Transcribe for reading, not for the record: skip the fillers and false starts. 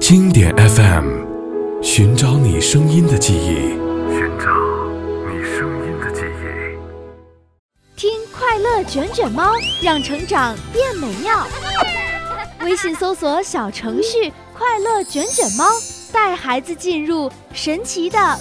经典 FM， 寻找你声音的记忆， 寻找你声音的记忆。 听快乐卷卷猫，让成长变美妙。微信搜索小程序快乐卷卷猫，带孩子进入神奇的